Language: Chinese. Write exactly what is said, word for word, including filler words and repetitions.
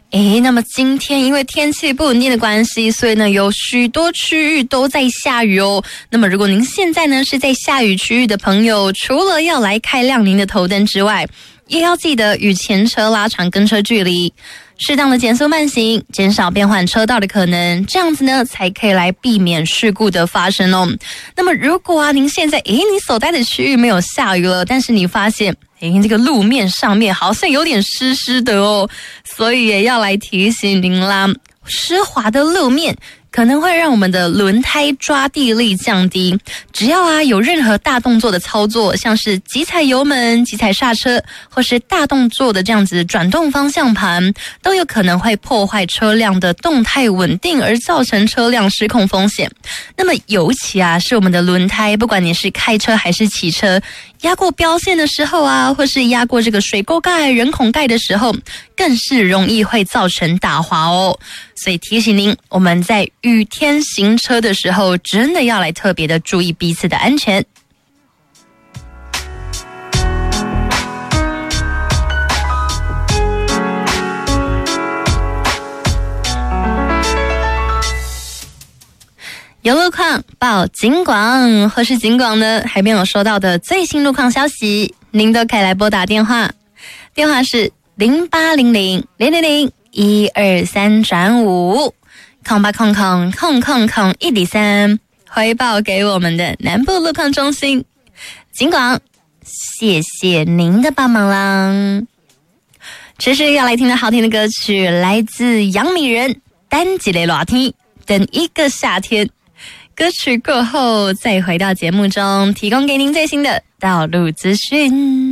诶，那么今天因为天气不稳定的关系，所以呢有许多区域都在下雨哦。那么如果您现在呢是在下雨区域的朋友，除了要来开亮您的头灯之外，也要记得与前车拉长跟车距离，适当的减速慢行，减少变换车道的可能，这样子呢才可以来避免事故的发生哦。那么如果啊您现在诶你所在的区域没有下雨了，但是你发现诶这个路面上面好像有点湿湿的哦，所以也要来提醒您啦，湿滑的路面可能会让我们的轮胎抓地力降低，只要啊有任何大动作的操作，像是急踩油门、急踩刹车，或是大动作的这样子转动方向盘，都有可能会破坏车辆的动态稳定，而造成车辆失控风险。那么尤其啊是我们的轮胎，不管你是开车还是骑车，压过标线的时候啊，或是压过这个水沟盖、人孔盖的时候，更是容易会造成打滑哦。所以提醒您，我们在雨天行车的时候，真的要来特别的注意彼此的安全。有路况报警广，或是警广呢还没有收到的最新路况消息，您都可以来拨打电话，电话是零八零零零零零一二三转五。空八空空空空空一比三，回报给我们的南部路况中心。警广，谢谢您的帮忙啦！持续要来听的好听的歌曲，来自杨米人《单几类热天》，等一个夏天。歌曲过后，再回到节目中，提供给您最新的道路资讯。